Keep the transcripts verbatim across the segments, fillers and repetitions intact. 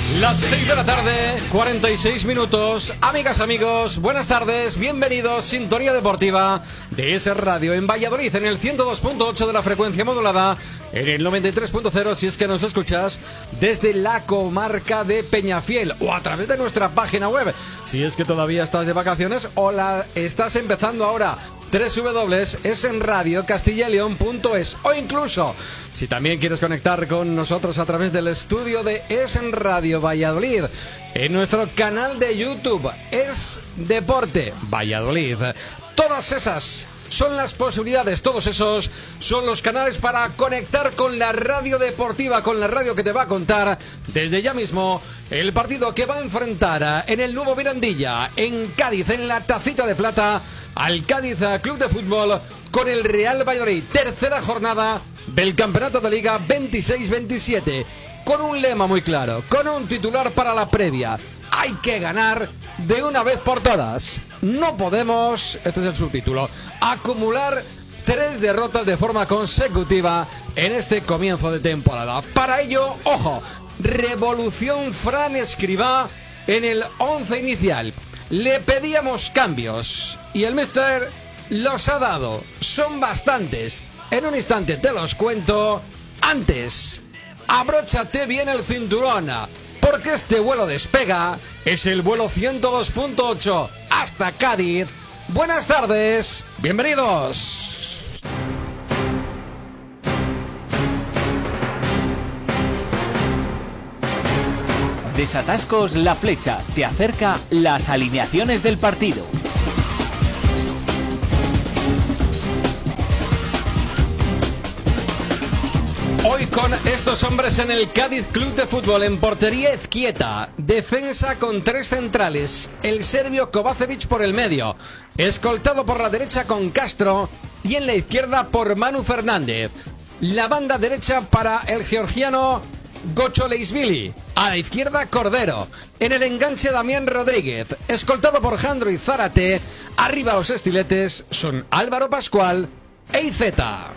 Las seis de la tarde, cuarenta y seis minutos. Amigas, amigos, buenas tardes, bienvenidos. Sintonía deportiva de Es Radio en Valladolid, en el ciento dos punto ocho de la frecuencia modulada, en el noventa y tres punto cero si es que nos escuchas desde la comarca de Peñafiel o a través de nuestra página web. Si es que todavía estás de vacaciones o la estás empezando ahora, doble u doble u doble u punto es en radio castilla y león punto es, o incluso si también quieres conectar con nosotros a través del estudio de Es en Radio Valladolid, en nuestro canal de YouTube Es Deporte Valladolid. Todas esas son las posibilidades, todos esos son los canales para conectar con la radio deportiva, con la radio que te va a contar desde ya mismo el partido que va a enfrentar en el nuevo Mirandilla, en Cádiz, en la Tacita de Plata, al Cádiz Club de Fútbol con el Real Valladolid. Tercera jornada del Campeonato de Liga veintiséis veintisiete, con un lema muy claro, con un titular para la previa: hay que ganar de una vez por todas. No podemos, este es el subtítulo, acumular tres derrotas de forma consecutiva en este comienzo de temporada. Para ello, ojo, revolución Fran Escribá en el once inicial. Le pedíamos cambios y el míster los ha dado. Son bastantes. En un instante te los cuento. Antes, abróchate bien el cinturón, porque este vuelo despega. Es el vuelo ciento dos punto ocho hasta Cádiz. Buenas tardes, bienvenidos. Desatascos La Flecha te acerca las alineaciones del partido. Hoy con estos hombres en el Cádiz Club de Fútbol: en portería Ezquieta, defensa con tres centrales, el serbio Kovacevic por el medio, escoltado por la derecha con Castro y en la izquierda por Manu Fernández. La banda derecha para el georgiano Gocholeishvili, a la izquierda Cordero, en el enganche Damián Rodríguez, escoltado por Jandro y Zárate. Arriba los estiletes son Álvaro Pascual e Iceta.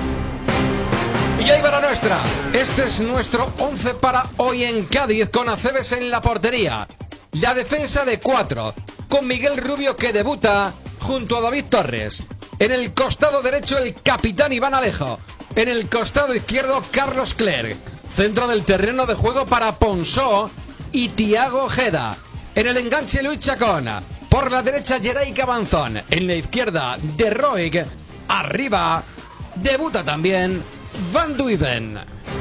Y ahí va la nuestra. Este es nuestro once para hoy en Cádiz, con Aceves en la portería. La defensa de cuatro, con Miguel Rubio, que debuta junto a David Torres. En el costado derecho el capitán Iván Alejo. En el costado izquierdo Carlos Clerc. Centro del terreno de juego para Ponsó y Tiago Ojeda. En el enganche Luis Chacón. Por la derecha Geray Cabanzón. En la izquierda De Roig. Arriba debuta también Van Duiven.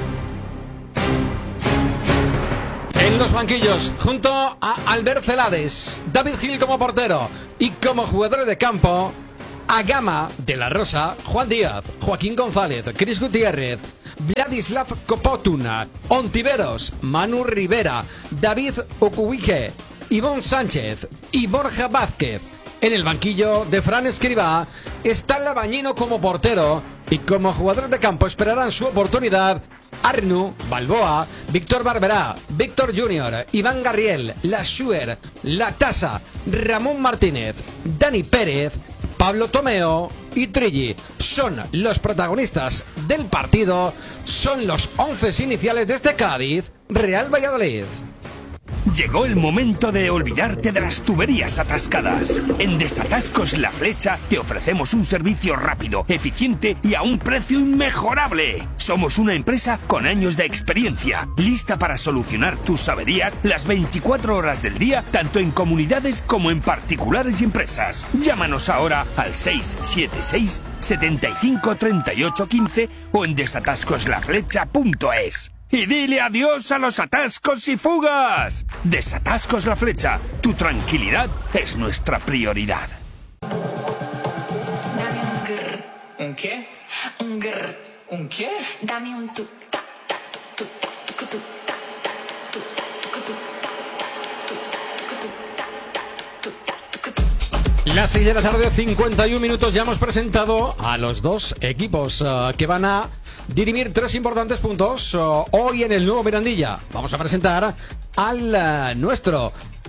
En los banquillos, junto a Albert Celades, David Gil como portero y como jugadores de campo, a Gama, De la Rosa, Juan Díaz, Joaquín González, Cris Gutiérrez, Vladislav Kopotuna, Ontiveros, Manu Rivera, David Okuwike, Ivón Sánchez y Borja Vázquez. En el banquillo de Fran Escribá está Labañino como portero, y como jugadores de campo esperarán su oportunidad Arnu, Balboa, Víctor Barberá, Víctor Junior, Iván Garriel, La Schuer, La Tasa, Ramón Martínez, Dani Pérez, Pablo Tomeo y Trilli. Son los protagonistas del partido, son los once iniciales de este Cádiz Real Valladolid. Llegó el momento de olvidarte de las tuberías atascadas. En Desatascos La Flecha te ofrecemos un servicio rápido, eficiente y a un precio inmejorable. Somos una empresa con años de experiencia, lista para solucionar tus averías las veinticuatro horas del día, tanto en comunidades como en particulares y empresas. Llámanos ahora al seis siete seis, setenta y cinco, treinta y ocho, quince o en desatascos la flecha punto es. Y dile adiós a los atascos y fugas. Desatascos La Flecha. Tu tranquilidad es nuestra prioridad. Dame un grr. ¿Un qué? Un grr. ¿Un qué? Dame un tu ta ta tu ta tu tu ta ta tu ta tu tu ta ta tu ta tu ta. Las seis de la tarde, cincuenta y un minutos. Ya hemos presentado a los dos equipos uh, que van a dirimir tres importantes puntos uh, hoy en el nuevo Mirandilla. Vamos a presentar al uh, nuestro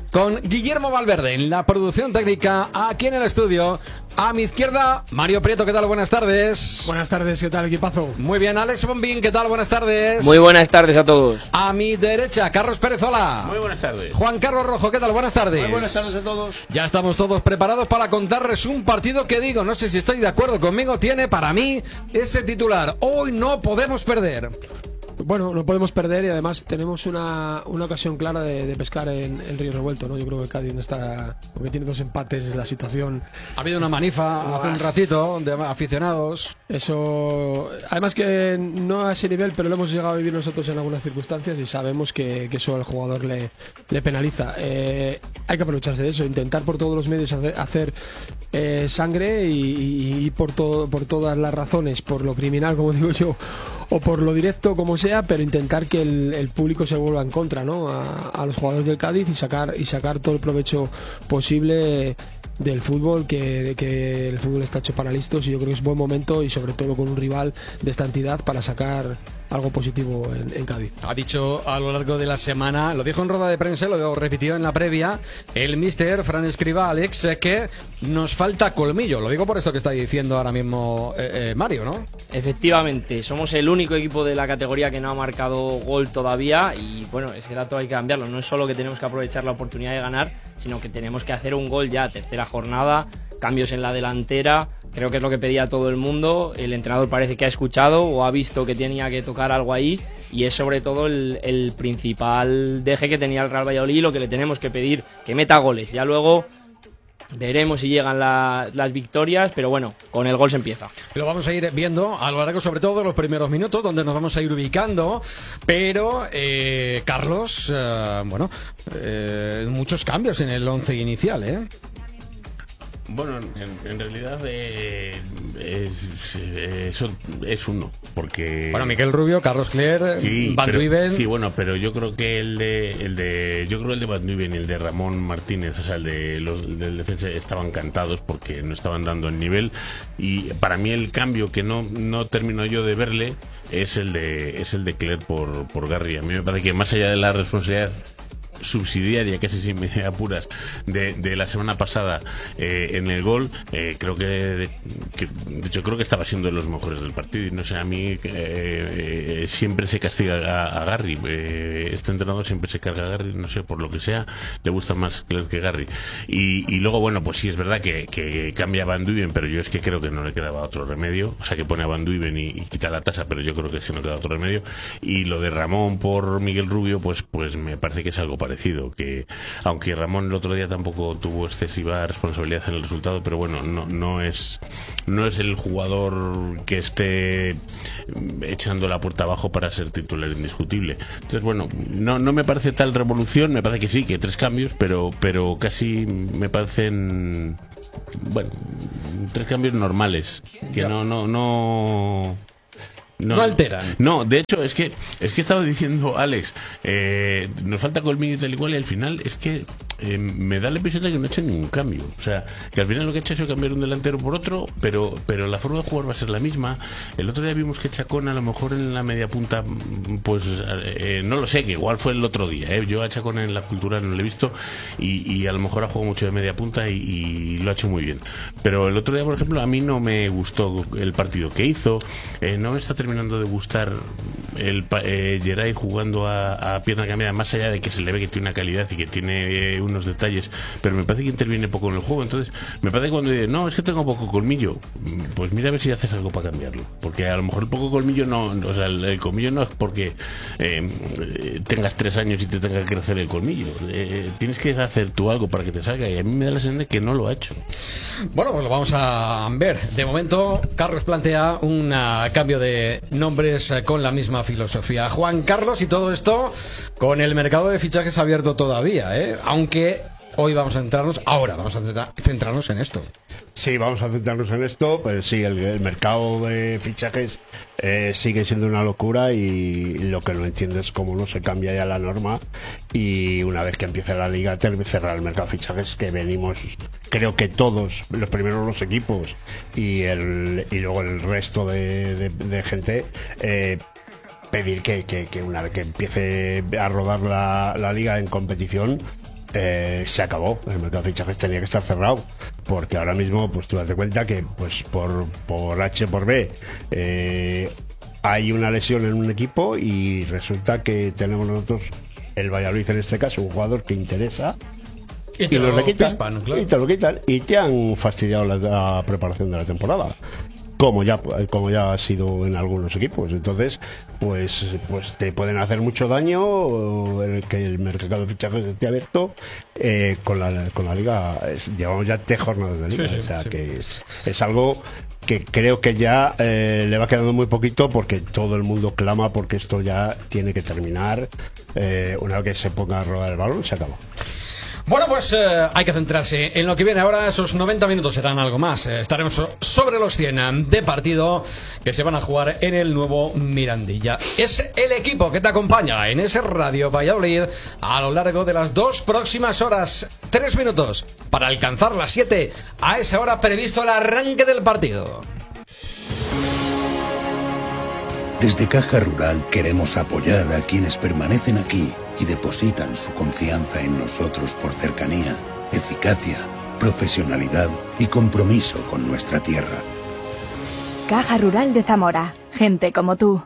con Guillermo Valverde en la producción técnica, aquí en el estudio. A mi izquierda, Mario Prieto, ¿qué tal? Buenas tardes. Buenas tardes, ¿qué tal, equipazo? Muy bien, Alex Bombín, ¿qué tal? Buenas tardes. Muy buenas tardes a todos. A mi derecha, Carlos Pérez, hola. Muy buenas tardes. Juan Carlos Rojo, ¿qué tal? Buenas tardes. Muy buenas tardes a todos. Ya estamos todos preparados para contarles un partido que digo, no sé si estoy de acuerdo conmigo, tiene para mí ese titular: hoy no podemos perder. Bueno, no podemos perder y además tenemos una, una ocasión clara de, de pescar en el río revuelto, ¿no? Yo creo que el Cádiz no está, porque tiene dos empates, la situación. Ha habido una manifa hace un ratito de aficionados. Eso, además que no a ese nivel, pero lo hemos llegado a vivir nosotros en algunas circunstancias y sabemos que, que eso al jugador le, le penaliza. Eh, hay que aprovecharse de eso, intentar por todos los medios hacer, hacer eh, sangre y, y, y por, todo, por todas las razones, por lo criminal, como digo yo, o por lo directo, como sea, pero intentar que el, el público se vuelva en contra, ¿no? A, a los jugadores del Cádiz y sacar y sacar todo el provecho posible del fútbol, que, que el fútbol está hecho para listos y yo creo que es buen momento y sobre todo con un rival de esta entidad para sacar algo positivo en, en Cádiz. Ha dicho a lo largo de la semana, lo dijo en rueda de prensa, lo repitió en la previa, el míster Fran Escribá, Alex, que nos falta colmillo. Lo digo por esto que está diciendo ahora mismo eh, eh, Mario, ¿no? Efectivamente, somos el único equipo de la categoría que no ha marcado gol todavía y bueno, ese dato hay que cambiarlo. No es solo que tenemos que aprovechar la oportunidad de ganar, sino que tenemos que hacer un gol ya, tercera jornada, cambios en la delantera. Creo que es lo que pedía todo el mundo. El entrenador parece que ha escuchado o ha visto que tenía que tocar algo ahí y es sobre todo el, el principal deje que tenía el Real Valladolid, lo que le tenemos que pedir, que meta goles. Ya luego veremos si llegan la, las victorias, pero bueno, con el gol se empieza. Lo vamos a ir viendo a lo largo, sobre todo, de los primeros minutos, donde nos vamos a ir ubicando. Pero, eh, Carlos, eh, bueno, eh, muchos cambios en el once inicial, ¿eh? Bueno, en, en realidad eh, es, eh, son, es uno, porque... Bueno, Miquel Rubio, Carlos Cler, sí, Van Duyven... Sí, bueno, pero yo creo que el de, el de yo creo el de Van Duyven y el de Ramón Martínez, o sea, el de los del defensa, estaban cantados porque no estaban dando el nivel. Y para mí el cambio que no, no termino yo de verle es el de es el de Cler por, por Garri. A mí me parece que más allá de la responsabilidad subsidiaria, casi si me apuras, de, de la semana pasada eh, en el gol, eh, creo que de, que de hecho creo que estaba siendo de los mejores del partido y no sé, a mí eh, eh, siempre se castiga a, a Garri, eh, este entrenador siempre se carga a Garri, no sé, por lo que sea, le gusta más Cler que Garri y, y luego bueno, pues sí es verdad que, que cambia a Van Duyven, pero yo es que creo que no le quedaba otro remedio, o sea que pone a Van Duyven y, y quita la tasa, pero yo creo que es que no queda otro remedio. Y lo de Ramón por Miguel Rubio, pues, pues me parece que es algo parecido. Parecido, que aunque Ramón el otro día tampoco tuvo excesiva responsabilidad en el resultado, pero bueno, no, no es no es el jugador que esté echando la puerta abajo para ser titular indiscutible. Entonces bueno, no, no me parece tal revolución, me parece que sí, que tres cambios, pero, pero casi me parecen, bueno, tres cambios normales, que no, no, no No, no alteran. No, de hecho, es que es que estaba diciendo Alex, eh, nos falta colmillo y tal y cual, y al final es que eh, me da la impresión de que no ha hecho ningún cambio. O sea, que al final lo que ha hecho es cambiar un delantero por otro, pero pero la forma de jugar va a ser la misma. El otro día vimos que Chacón a lo mejor en la media punta, pues eh, no lo sé, que igual fue el otro día. Eh. Yo a Chacón en la cultura no lo he visto y, y a lo mejor ha jugado mucho de media punta y, y lo ha hecho muy bien. Pero el otro día, por ejemplo, a mí no me gustó el partido que hizo, eh, no me está terminando de gustar el eh, Geray jugando a, a pierna cambiada, más allá de que se le ve que tiene una calidad y que tiene eh, unos detalles, pero me parece que interviene poco en el juego. Entonces me parece que cuando dice, no, es que tengo poco colmillo, pues mira a ver si haces algo para cambiarlo, porque a lo mejor el poco colmillo no, o sea, el, el colmillo no es porque eh, tengas tres años y te tenga que crecer el colmillo, eh, tienes que hacer tú algo para que te salga, y a mí me da la sensación de que no lo ha hecho. Bueno, pues lo vamos a ver. De momento Carlos plantea un cambio de nombres con la misma filosofía. Juan Carlos, y todo esto con el mercado de fichajes abierto todavía, ¿eh? Aunque hoy vamos a centrarnos, ahora vamos a centrarnos en esto. Sí, vamos a centrarnos en esto, pero sí, el, el mercado de fichajes eh, sigue siendo una locura y lo que no entiendo es cómo no se cambia ya la norma y una vez que empiece la liga cerrar el mercado de fichajes, que venimos, creo que todos, los primeros los equipos y el y luego el resto de, de, de gente, eh, pedir que, que, que una vez que empiece a rodar la, la liga en competición, eh, se acabó. El mercado de fichajes tenía que estar cerrado, porque ahora mismo, pues tú das cuenta que, pues por, por H por B, eh, hay una lesión en un equipo y resulta que tenemos nosotros, el Valladolid en este caso, un jugador que interesa. Y te, y lo lo quitan, pispan, claro. y te lo quitan y te han fastidiado la, la preparación de la temporada, como ya como ya ha sido en algunos equipos. Entonces pues pues te pueden hacer mucho daño el que el mercado de fichajes esté abierto eh, con la con la liga. Es, llevamos ya tres jornadas de liga, sí, sí, o sea sí. que es, es algo que creo que ya eh, le va quedando muy poquito, porque todo el mundo clama porque esto ya tiene que terminar. Eh, una vez que se ponga a rodar el balón, se acabó. Bueno, pues eh, hay que centrarse en lo que viene ahora. Esos noventa minutos serán algo más. Eh, estaremos so- sobre los cien de partido que se van a jugar en el nuevo Mirandilla. Es el equipo que te acompaña en ese Radio Valladolid a lo largo de las dos próximas horas. Tres minutos para alcanzar las siete. A esa hora previsto el arranque del partido. Desde Caja Rural queremos apoyar a quienes permanecen aquí y depositan su confianza en nosotros por cercanía, eficacia, profesionalidad y compromiso con nuestra tierra. Caja Rural de Zamora. Gente como tú.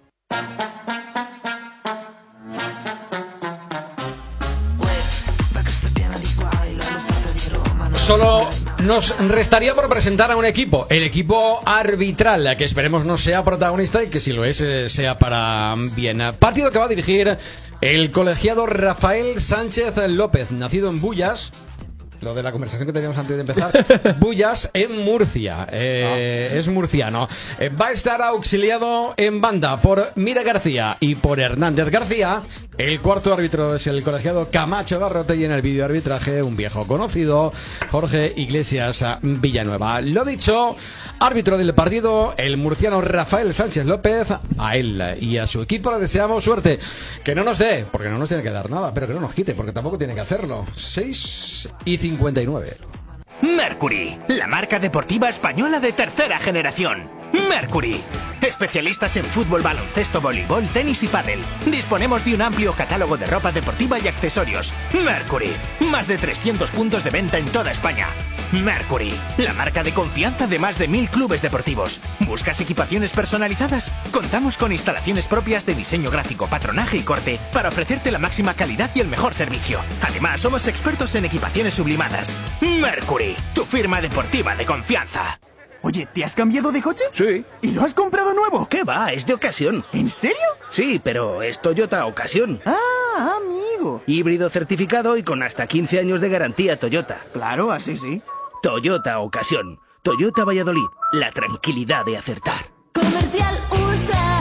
Solo nos restaría por presentar a un equipo, el equipo arbitral, que esperemos no sea protagonista y que si lo es, eh, sea para bien. Partido que va a dirigir el colegiado Rafael Sánchez López, nacido en Bullas. Lo de la conversación que teníamos antes de empezar. Bullas, en Murcia. Eh, es murciano. Eh, va a estar auxiliado en banda por Mira García y por Hernández García. El cuarto árbitro es el colegiado Camacho Garrote, y en el vídeo arbitraje un viejo conocido, Jorge Iglesias Villanueva. Lo dicho, árbitro del partido, el murciano Rafael Sánchez López. A él y a su equipo le deseamos suerte. Que no nos dé, porque no nos tiene que dar nada, pero que no nos quite, porque tampoco tiene que hacerlo. seis y cincuenta y nueve. Mercury, la marca deportiva española de tercera generación. Mercury, especialistas en fútbol, baloncesto, voleibol, tenis y pádel. Disponemos de un amplio catálogo de ropa deportiva y accesorios. Mercury, más de trescientos puntos de venta en toda España. Mercury, la marca de confianza de más de mil clubes deportivos. ¿Buscas equipaciones personalizadas? Contamos con instalaciones propias de diseño gráfico, patronaje y corte para ofrecerte la máxima calidad y el mejor servicio. Además, somos expertos en equipaciones sublimadas. Mercury, tu firma deportiva de confianza. Oye, ¿te has cambiado de coche? Sí. ¿Y lo has comprado nuevo? ¿Qué va? Es de ocasión. ¿En serio? Sí, pero es Toyota Ocasión. Ah, amigo. Híbrido certificado y con hasta quince años de garantía Toyota. Claro, así sí. Toyota Ocasión. Toyota Valladolid. La tranquilidad de acertar. Comercial Ursa.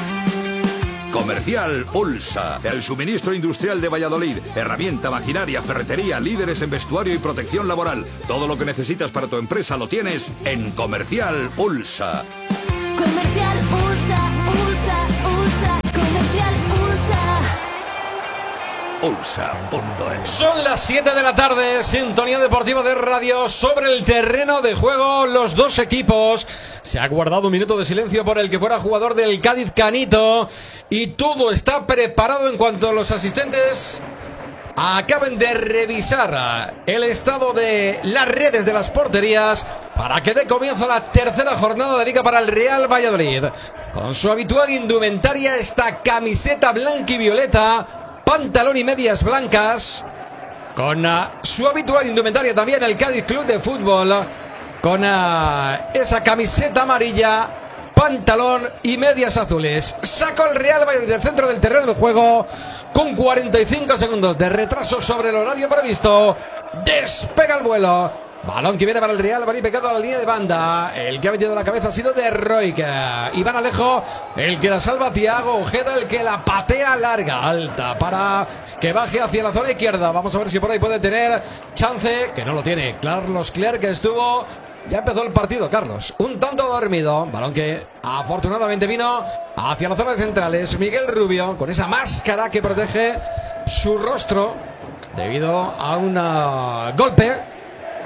Comercial Ulsa, el suministro industrial de Valladolid. Herramienta, maquinaria, ferretería, líderes en vestuario y protección laboral. Todo lo que necesitas para tu empresa lo tienes en Comercial Ulsa. Comercial Ursa, Ursa, Ursa. Comercial Ursa. Ulsa punto es. Son las siete de la tarde, sintonía deportiva de radio. Sobre el terreno de juego, los dos equipos. Se ha guardado un minuto de silencio por el que fuera jugador del Cádiz, Canito, y todo está preparado en cuanto los asistentes acaben de revisar el estado de las redes de las porterías para que dé comienzo la tercera jornada de liga para el Real Valladolid. Con su habitual indumentaria, esta camiseta blanca y violeta, pantalón y medias blancas. Con uh, su habitual indumentaria también el Cádiz Club de Fútbol, con uh, esa camiseta amarilla, pantalón y medias azules. Sacó el Real Valladolid del centro del terreno de juego con cuarenta y cinco segundos de retraso sobre el horario previsto. Despega el vuelo. Balón que viene para el Real Valladolid, pegado a la línea de banda. El que ha metido la cabeza ha sido de Roica. Iván Alejo, el que la salva. Thiago Ojeda, el que la patea larga, alta, para que baje hacia la zona izquierda. Vamos a ver si por ahí puede tener chance, que no lo tiene. Carlos Clerc, que estuvo... Ya empezó el partido, Carlos. Un tanto dormido. Balón que afortunadamente vino hacia la zona de centrales. Miguel Rubio, con esa máscara que protege su rostro debido a un golpe.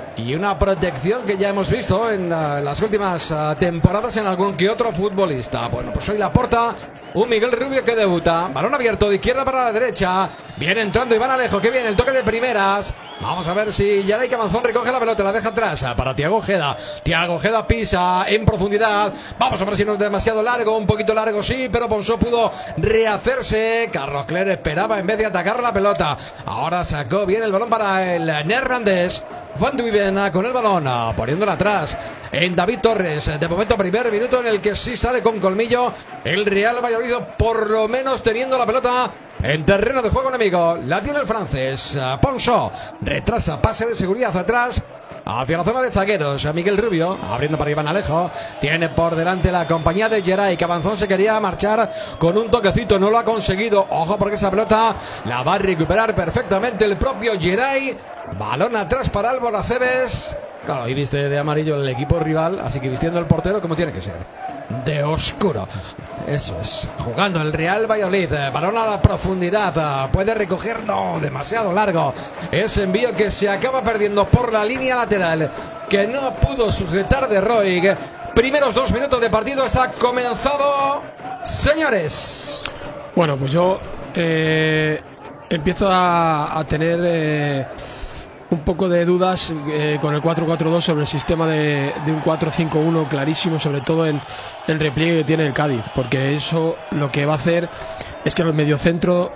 Y una protección que ya hemos visto en uh, las últimas uh, temporadas en algún que otro futbolista. Bueno, pues hoy Laporta, un Miguel Rubio que debuta. Balón abierto de izquierda para la derecha. Viene entrando Iván Alejo, que viene el toque de primeras. Vamos a ver si Yaday Cabanzón recoge la pelota, la deja atrás para Tiago Ojeda. Tiago Ojeda pisa en profundidad. Vamos a ver si no es demasiado largo, un poquito largo sí, pero Ponsó pudo rehacerse. Carlos Cler esperaba en vez de atacar la pelota. Ahora sacó bien el balón para el Hernández. Van Duiven con el balón, poniéndola atrás en David Torres. De momento, primer minuto en el que sí sale con colmillo el Real Valladolid, por lo menos teniendo la pelota en terreno de juego enemigo. La tiene el francés. Ponsó retrasa, pase de seguridad atrás hacia la zona de zagueros. Miguel Rubio abriendo para Iván Alejo. Tiene por delante la compañía de Geray. Cabanzón se quería marchar con un toquecito, no lo ha conseguido. Ojo, porque esa pelota la va a recuperar perfectamente el propio Geray. Balón atrás para Álvaro Aceves. Claro, y viste de amarillo el equipo rival, así que vistiendo el portero como tiene que ser, de oscuro. Eso es, jugando el Real Valladolid. Balón a la profundidad, puede recoger, no, demasiado largo. Ese envío que se acaba perdiendo por la línea lateral, que no pudo sujetar de Roig. Primeros dos minutos de partido, está comenzado, señores. Bueno, pues yo eh, empiezo a, a tener eh, un poco de dudas eh, con el cuatro cuatro dos sobre el sistema de, de un cuatro cinco uno clarísimo, sobre todo en el repliegue que tiene el Cádiz, porque eso lo que va a hacer es que el mediocentro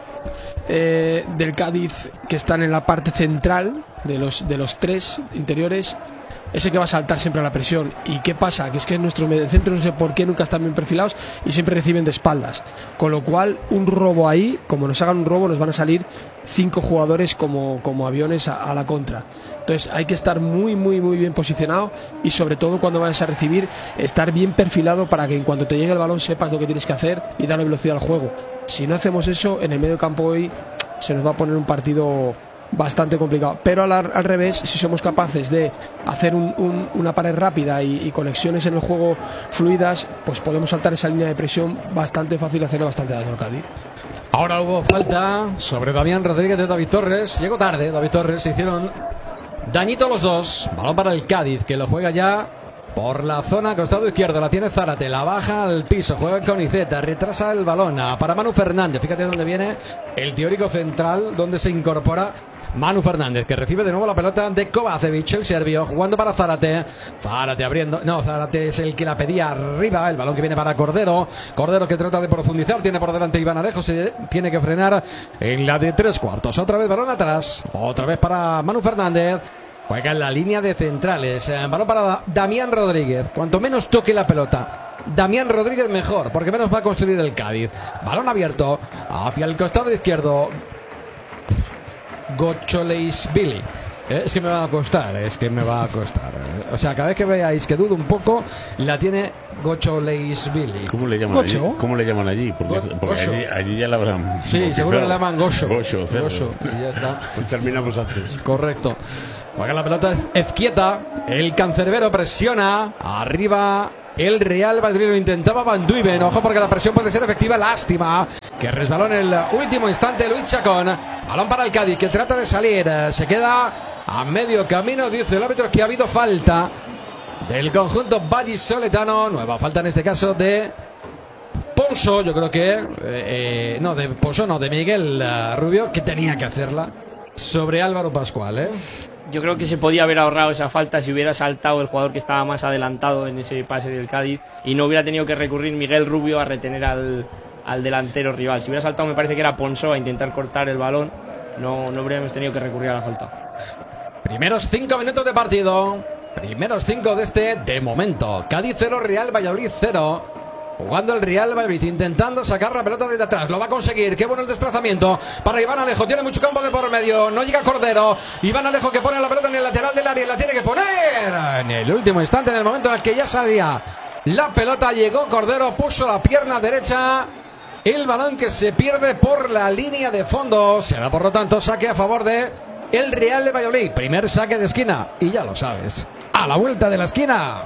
eh, del Cádiz, que están en la parte central de los, de los tres interiores, ese que va a saltar siempre a la presión. ¿Y qué pasa? Que es que nuestros mediocentros, no sé por qué, nunca están bien perfilados y siempre reciben de espaldas. Con lo cual, un robo ahí, como nos hagan un robo, nos van a salir cinco jugadores como, como aviones a, a la contra. Entonces hay que estar muy, muy, muy bien posicionado y sobre todo cuando vayas a recibir, estar bien perfilado para que en cuanto te llegue el balón sepas lo que tienes que hacer y darle velocidad al juego. Si no hacemos eso, en el medio campo hoy se nos va a poner un partido bastante complicado, pero al, al revés, si somos capaces de hacer un, un, una pared rápida y, y conexiones en el juego fluidas, pues podemos saltar esa línea de presión bastante fácil y hacerle bastante daño al Cádiz. Ahora hubo falta sobre Damián Rodríguez de David Torres. Llegó tarde David Torres, se hicieron dañito los dos. Balón para el Cádiz, que lo juega ya por la zona costado izquierdo. La tiene Zárate, la baja al piso, juega con Iceta, retrasa el balón para Manu Fernández. Fíjate dónde viene el teórico central, donde se incorpora Manu Fernández, que recibe de nuevo la pelota de Kovacevic, el serbio, jugando para Zárate. Zárate abriendo, no, Zárate es el que la pedía arriba. El balón que viene para Cordero. Cordero que trata de profundizar, tiene por delante Iván Alejo, se tiene que frenar en la de tres cuartos. Otra vez balón atrás, otra vez para Manu Fernández. Juega en la línea de centrales. Balón para Damián Rodríguez. Cuanto menos toque la pelota Damián Rodríguez, mejor, porque menos va a construir el Cádiz. Balón abierto hacia el costado izquierdo. Gocholeisvili. Es que me va a costar, es que me va a costar. O sea, cada vez que veáis que dudo un poco, la tiene Gocholeisvili. ¿Cómo le llaman allí? ¿Cómo le llaman allí? Porque, Go porque allí, allí ya la habrán. Sí, bautizado. Seguro le llaman Gosho. Gosho, Gosho, y ya está. Pues terminamos antes. Correcto. Juega la pelota Ezquieta. El cancerbero presiona. Arriba el Real Madrid, lo intentaba Van Duiven. Ojo, porque la presión puede ser efectiva. Lástima que resbaló en el último instante Luis Chacón. Balón para el Cádiz, que trata de salir. Se queda a medio camino. Dice el árbitro que ha habido falta del conjunto vallisoletano. Nueva falta en este caso de Ponsó. Yo creo que eh, eh, no, de Ponsó no, de Miguel uh, Rubio, que tenía que hacerla sobre Álvaro Pascual, ¿eh? Yo creo que se podía haber ahorrado esa falta si hubiera saltado el jugador que estaba más adelantado en ese pase del Cádiz y no hubiera tenido que recurrir Miguel Rubio a retener al, al delantero rival. Si hubiera saltado, me parece que era Ponsó, a intentar cortar el balón, no, no habríamos tenido que recurrir a la falta. Primeros cinco minutos de partido. Primeros cinco de este, de momento. Cádiz cero, Real Valladolid cero. Jugando el Real Madrid, intentando sacar la pelota desde atrás. Lo va a conseguir. Qué bueno el desplazamiento para Iván Alejo. Tiene mucho campo de por medio. No llega Cordero. Iván Alejo que pone la pelota en el lateral del área. La tiene que poner en el último instante, en el momento en el que ya salía la pelota. Llegó Cordero, puso la pierna derecha. El balón que se pierde por la línea de fondo. Será por lo tanto saque a favor de el Real de Valladolid. Primer saque de esquina. Y ya lo sabes, a la vuelta de la esquina.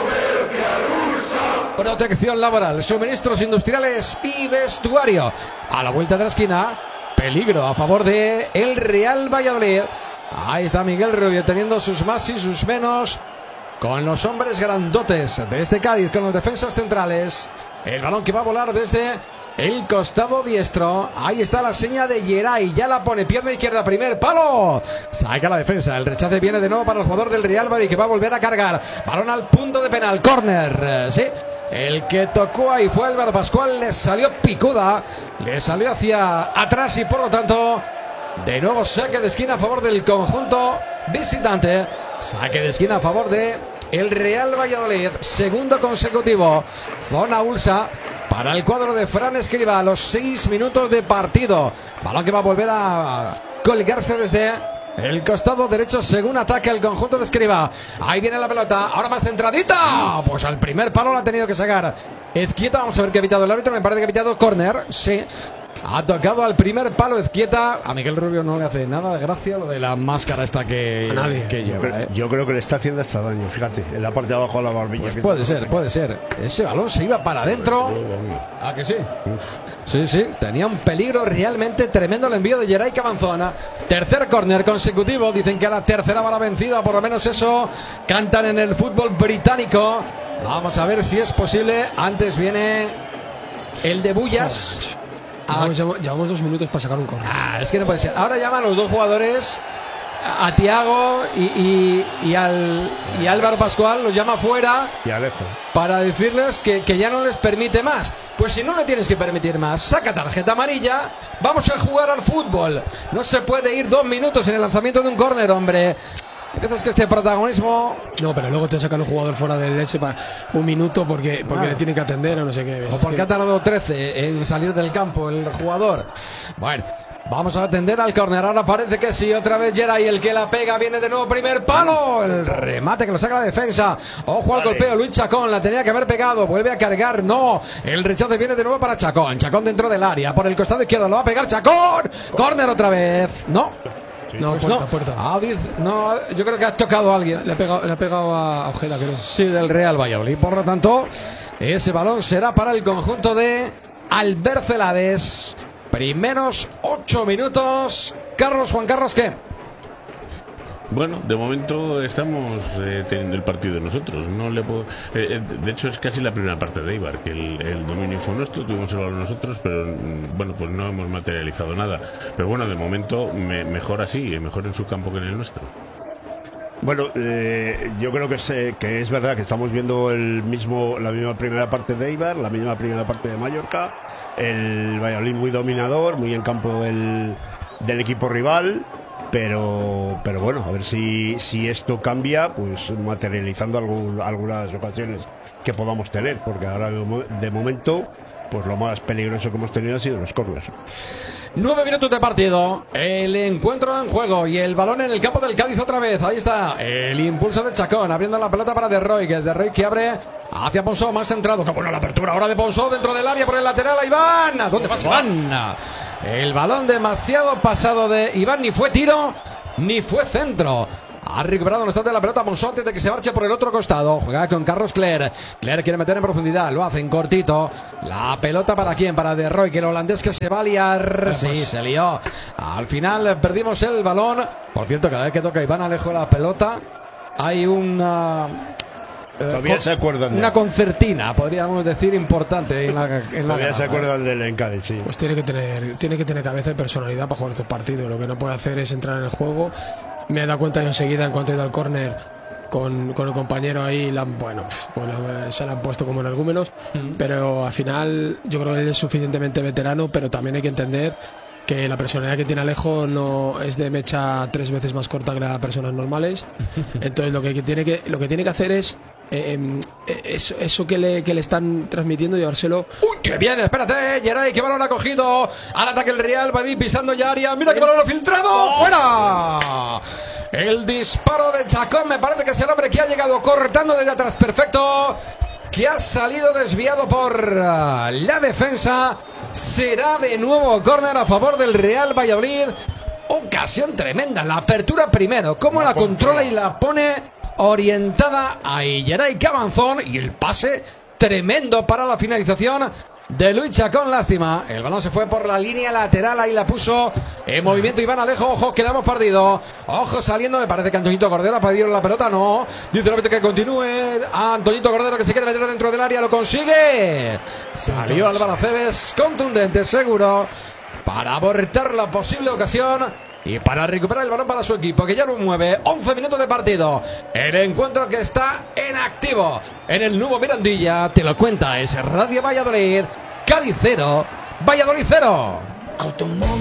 Protección laboral, suministros industriales y vestuario. A la vuelta de la esquina, peligro a favor de el Real Valladolid. Ahí está Miguel Rubio teniendo sus más y sus menos con los hombres grandotes de este Cádiz, con los defensas centrales. El balón que va a volar desde el costado diestro. Ahí está la seña de Geray. Ya la pone, pierna izquierda, primer palo. Saca la defensa. El rechace viene de nuevo para el jugador del Real Madrid, que va a volver a cargar. Balón al punto de penal, córner. Sí, el que tocó ahí fue Álvaro Pascual. Le salió picuda. Le salió hacia atrás y por lo tanto, de nuevo saque de esquina a favor del conjunto visitante. Saque de esquina a favor de el Real Valladolid. Segundo consecutivo. Zona Ulsa para el cuadro de Fran Escribá a los seis minutos de partido. Balón que va a volver a colgarse desde el costado derecho según ataque el conjunto de Escribá. Ahí viene la pelota, ahora más centradita. Pues al primer palo la ha tenido que sacar Ezquieta. Vamos a ver qué ha pitado el árbitro. Me parece que ha pitado córner. Sí, ha tocado al primer palo Ezquieta. A Miguel Rubio no le hace nada de gracia lo de la máscara esta que, a nadie. que lleva. Yo creo, ¿eh? yo creo que le está haciendo hasta daño, fíjate, en la parte de abajo de la barbilla. Pues puede ser, puede ser. Ese balón se iba para adentro. ¿Ah, que sí? Sí, sí. Tenía un peligro realmente tremendo el envío de Geray Cabanzona. Tercer córner consecutivo. Dicen que a la tercera va la vencida. Por lo menos eso cantan en el fútbol británico. Vamos a ver si es posible. Antes viene el de Bullas. Ah, llevamos, llevamos dos minutos para sacar un córner. Ah, es que no puede ser. Ahora llaman a los dos jugadores, a Tiago y, y, y, al, y Álvaro Pascual, los llama fuera y Alejo, para decirles que, que ya no les permite más. Pues si no le tienes que permitir más, saca tarjeta amarilla, vamos a jugar al fútbol. No se puede ir dos minutos en el lanzamiento de un córner, hombre. Entonces que este protagonismo... No, pero luego te sacan un jugador fuera del leche para un minuto porque, porque ah. le tienen que atender o no sé qué. O porque ha tardado trece en salir del campo el jugador. Bueno, vamos a atender al córner. Ahora parece que sí, otra vez Geray, el que la pega, viene de nuevo primer palo. El remate que lo saca la defensa. Ojo al vale. golpeo, Luis Chacón, la tenía que haber pegado. Vuelve a cargar, no. El rechace viene de nuevo para Chacón. Chacón dentro del área, por el costado izquierdo, lo va a pegar Chacón. Córner otra vez, no. No, pues puerta, no. puerta. Ah, no, yo creo que has tocado a alguien. Le ha pegado, le ha pegado a Ojeda, creo. Sí, del Real Valladolid. Por lo tanto, ese balón será para el conjunto de Albert Celades. Primeros ocho minutos. Carlos, Juan Carlos, ¿qué? Bueno, de momento estamos eh, teniendo el partido nosotros. No le puedo, eh, de hecho es casi la primera parte de Eibar, que el, el dominio fue nuestro, tuvimos el balón nosotros, pero bueno, pues no hemos materializado nada. Pero bueno, de momento me, mejor así, mejor en su campo que en el nuestro. Bueno, eh, yo creo que es, que es verdad que estamos viendo el mismo, la misma primera parte de Eibar, la misma primera parte de Mallorca, el Valladolid muy dominador, muy en campo del, del equipo rival. Pero, pero bueno, a ver si, si esto cambia, pues materializando algún, algunas ocasiones que podamos tener, porque ahora de momento, pues lo más peligroso que hemos tenido ha sido los córneres. Nueve minutos de partido, el encuentro en juego y el balón en el campo del Cádiz otra vez. Ahí está el impulso de Chacón, abriendo la pelota para De Roy, que De Roy que abre hacia Ponsó, más centrado. Qué buena la apertura ahora de Ponsó dentro del área por el lateral. A Iván, ¿a dónde vas, Iván? El balón demasiado pasado de Iván, ni fue tiro ni fue centro. Ha recuperado el instante de la pelota Monzó antes de que se marche por el otro costado. Juega con Carlos Cler. Cler quiere meter en profundidad. Lo hace en cortito. La pelota para quién? Para De Roy, que el holandés que se va a liar. Sí, pues se lió. Al final perdimos el balón. Por cierto, cada vez que toca Iván Alejo la pelota, hay una... Eh, Todavía se acuerdan de una concertina, podríamos decir, importante en la, en la Todavía gama, se acuerdan del Encade, sí. Pues tiene que tener tiene que tener cabeza y personalidad para jugar estos partidos. Lo que no puede hacer es entrar en el juego. Me he dado cuenta yo enseguida, en cuanto he ido al córner con, con el compañero ahí, la, bueno, pues la, se la han puesto como energúmenos. Mm. Pero al final yo creo que él es suficientemente veterano, pero también hay que entender que la personalidad que tiene Alejo no es de mecha tres veces más corta que las personas normales. Entonces lo que tiene que lo que tiene que hacer es Eh, eh, eso, eso que le, que le están transmitiendo, llevárselo. ¡Uy, qué bien! Espérate, Geray, qué balón ha cogido. Al ataque el Real Madrid pisando ya área. ¡Mira qué balón ha filtrado! ¡Oh! ¡Fuera! El disparo de Chacón, me parece que es el hombre que ha llegado cortando desde atrás. Perfecto. Que ha salido desviado por uh, la defensa. Será de nuevo córner a favor del Real Valladolid. Ocasión tremenda. La apertura primero. Cómo la controla y la pone orientada a Geray Cabanzón, y el pase tremendo para la finalización de Lucha con lástima. El balón se fue por la línea lateral, ahí la puso en movimiento Iván Alejo. Ojo, que la hemos perdido. Ojo saliendo, me parece que Antoñito Cordero ha perdido la pelota, no. Dice el árbitro que continúe. Antoñito Cordero que se quiere meter dentro del área, lo consigue. Salió Álvaro Cebes, contundente, seguro, para abortar la posible ocasión y para recuperar el balón para su equipo, que ya lo mueve. once minutos de partido. El encuentro que está en activo en el nuevo Mirandilla. Te lo cuenta es Radio Valladolid. Cádiz cero, Valladolid cero. Automóvil.